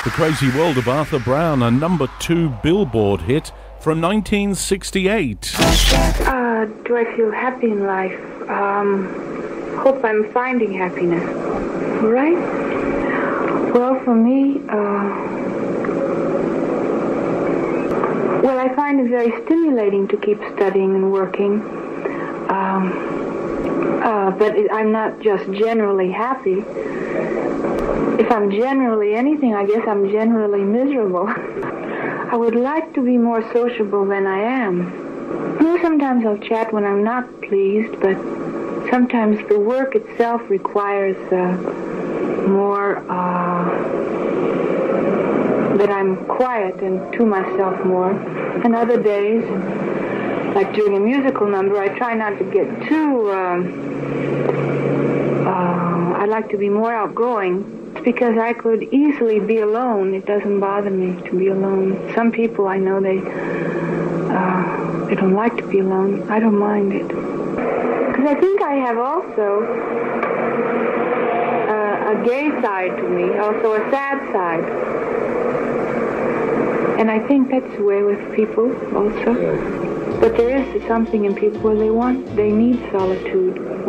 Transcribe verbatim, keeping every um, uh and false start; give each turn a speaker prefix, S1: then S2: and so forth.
S1: The Crazy World of Arthur Brown, a number two Billboard hit from nineteen sixty-eight.
S2: Uh, do I feel happy in life? Um, hope I'm finding happiness. Right? Well, for me, uh, well, I find it very stimulating to keep studying and working. Um, uh, but it, I'm not just generally happy. If I'm generally anything, I guess I'm generally miserable. I would like to be more sociable than I am. You know, sometimes I'll chat when I'm not pleased, but sometimes the work itself requires uh, more, uh, that I'm quiet and to myself more. And other days, like during a musical number, I try not to get too, um, uh, I like to be more outgoing. It's because I could easily be alone. It doesn't bother me to be alone. Some people I know, they, uh, they don't like to be alone. I don't mind it. Because I think I have also uh, a gay side to me, also a sad side. And I think that's the way with people also. But there is something in people where they want, they need solitude.